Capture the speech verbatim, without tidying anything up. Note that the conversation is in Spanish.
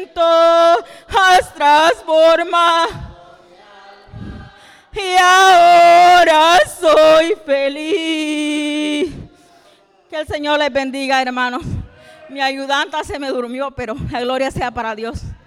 has transformado y ahora soy feliz. Que el Señor les bendiga, hermanos. Mi ayudanta se me durmió, pero la gloria sea para Dios.